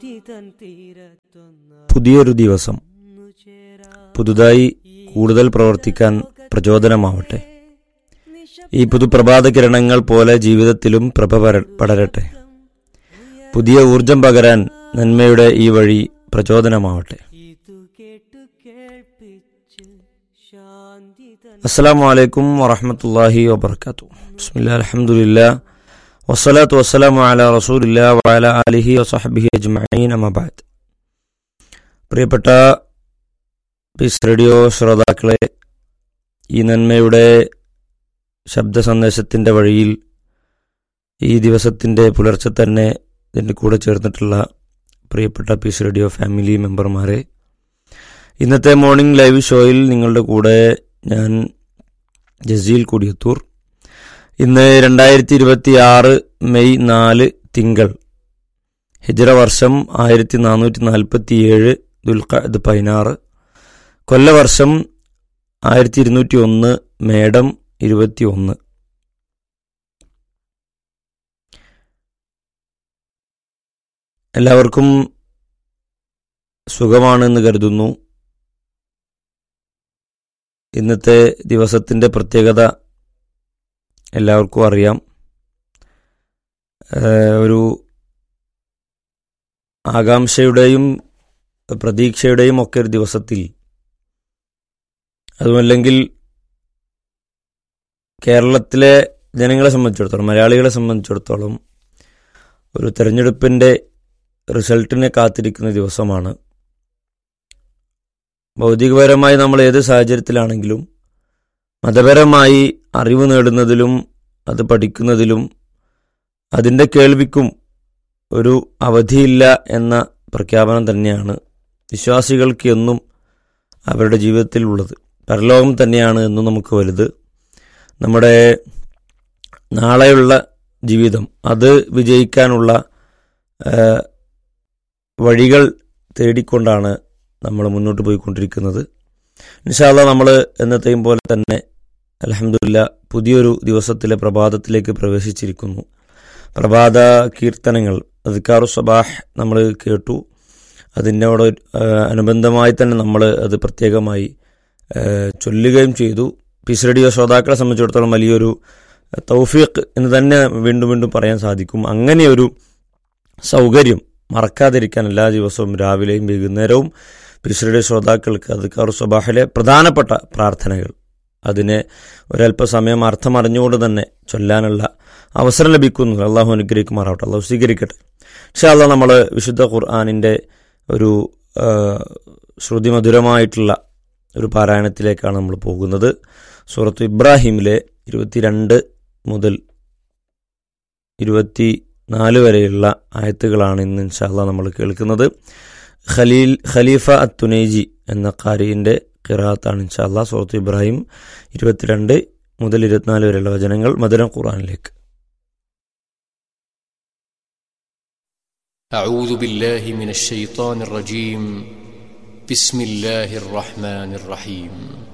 പുതിയൊരു ദിവസം പുതുതായി കൂടുതൽ പ്രവർത്തിക്കാൻ പ്രചോദനമാവട്ടെ. ഈ പുതുപ്രഭാത കിരണങ്ങൾ പോലെ ജീവിതത്തിലും പ്രഭ പടരട്ടെ. പുതിയ ഊർജം പകരാൻ നന്മയുടെ ഈ വഴി പ്രചോദനമാവട്ടെ. അസ്സലാമു അലൈക്കും വറഹ്മത്തുള്ളാഹി വബറകാതുഹു. ബിസ്മില്ലാഹിർ അൽഹംദുലില്ലാഹ് വസ്സലാത്തു വസ്സലാമു അലാ റസൂലില്ലാഹി വഅലാ ആലിഹി വസഹ്ബിഹി അജ്മഈൻ. അമ്മാ ബഅദ്. പ്രിയപ്പെട്ട പീസ് റേഡിയോ ശ്രോതാക്കളെ, ഈ നന്മയുടെ ശബ്ദ സന്ദേശത്തിൻ്റെ വഴിയിൽ ഈ ദിവസത്തിൻ്റെ പുലർച്ചെ തന്നെ ഇതിൻ്റെ കൂടെ ചേർന്നിട്ടുള്ള പ്രിയപ്പെട്ട പീസ് റേഡിയോ ഫാമിലി മെമ്പർമാരെ, ഇന്നത്തെ മോർണിംഗ് ലൈവ് ഷോയിൽ നിങ്ങളുടെ കൂടെ ഞാൻ ജസീൽ കൊടിയത്തൂർ. ഇന്ന് 2026 മെയ് 4 തിങ്കൾ, ഹിജ്റ വർഷം 1447, ദുൽഖഅദ് 16, കൊല്ലവർഷം 1201, മേടം 21. എല്ലാവർക്കും സുഖമാണെന്ന് കരുതുന്നു. ഇന്നത്തെ ദിവസത്തിൻ്റെ പ്രത്യേകത എല്ലാവർക്കും അറിയാം. ഒരു ആകാംക്ഷയുടെയും പ്രതീക്ഷയുടെയും ഒക്കെ ഒരു ദിവസത്തിൽ, അതുമല്ലെങ്കിൽ കേരളത്തിലെ ജനങ്ങളെ സംബന്ധിച്ചിടത്തോളം, മലയാളികളെ സംബന്ധിച്ചിടത്തോളം ഒരു തെരഞ്ഞെടുപ്പിൻ്റെ റിസൾട്ടിനെ കാത്തിരിക്കുന്ന ദിവസമാണ്. ഭൗതികപരമായി നമ്മൾ ഏത് സാഹചര്യത്തിലാണെങ്കിലും മതപരമായി അറിവ് നേടുന്നതിലും അത് പഠിക്കുന്നതിലും അതിൻ്റെ കേൾവിക്കും ഒരു അവധിയില്ല എന്ന പ്രഖ്യാപനം തന്നെയാണ് വിശ്വാസികൾക്ക് എന്നും അവരുടെ ജീവിതത്തിൽ ഉള്ളത്. പരലോകം തന്നെയാണ് എന്നും നമുക്ക് വലുത്. നമ്മുടെ നാളെയുള്ള ജീവിതം അത് വിജയിക്കാനുള്ള വഴികൾ തേടിക്കൊണ്ടാണ് നമ്മൾ മുന്നോട്ട് പോയിക്കൊണ്ടിരിക്കുന്നത്. ഇൻഷാ അല്ലാഹ് നമ്മൾ എന്നത്തെയും പോലെ തന്നെ അൽഹംദുലില്ലാഹ് പുതിയൊരു ദിവസത്തിലെ പ്രഭാതത്തിലേക്ക് പ്രവേശിച്ചിരിക്കുന്നു. പ്രഭാത കീർത്തനങ്ങൾ അദ്കാറു സബാഹ് നമ്മൾ കേട്ടു. അതിനോട് അനുബന്ധമായി തന്നെ നമ്മൾ അത് പ്രത്യേകമായി ചൊല്ലുകയും ചെയ്തു. പീസ് റേഡിയോ ശ്രോതാക്കളെ സംബന്ധിച്ചിടത്തോളം വലിയൊരു തൗഫീഖ് എന്ന് തന്നെ വീണ്ടും വീണ്ടും പറയാൻ സാധിക്കും. അങ്ങനെയൊരു സൗകര്യം മറക്കാതിരിക്കാൻ എല്ലാ ദിവസവും രാവിലെയും വൈകുന്നേരവും പീസ് റേഡിയോ ശ്രോതാക്കൾക്ക് അദ്കാറു സബാഹിലെ പ്രധാനപ്പെട്ട പ്രാർത്ഥനകൾ അതിനെ ഒരല്പസമയം അർത്ഥമറിഞ്ഞുകൊണ്ട് തന്നെ ചൊല്ലാനുള്ള അവസരം ലഭിക്കുന്നു. അള്ളാഹു അനുഗ്രഹിക്കുമാറാവട്ടെ, അള്ളാഹു സ്വീകരിക്കട്ടെ. ഇൻഷാ അല്ലാഹ് നമ്മൾ വിശുദ്ധ ഖുർആനിൻ്റെ ഒരു ശ്രുതിമധുരമായിട്ടുള്ള ഒരു പാരായണത്തിലേക്കാണ് നമ്മൾ പോകുന്നത്. സൂറത്ത് ഇബ്രാഹിമിലെ 22 മുതൽ 24 വരെയുള്ള ആയത്തുകളാണ് ഇന്ന് ഇൻഷാ അല്ലാഹ് നമ്മൾ കേൾക്കുന്നത്. ഖലീഫ അത്തുനൈജി എന്ന ഖാരിയിൻ്റെ ഖിറാഅത്താണ് ഇൻഷാ അല്ലാഹ്. സൂറത്ത് ഇബ്രാഹിം 22 മുതൽ 24 വരെയുള്ള വചനങ്ങൾ മധുരം ഖുർആനിലേക്ക്. أعوذ بالله من الشيطان الرجيم. بسم الله الرحمن الرحيم.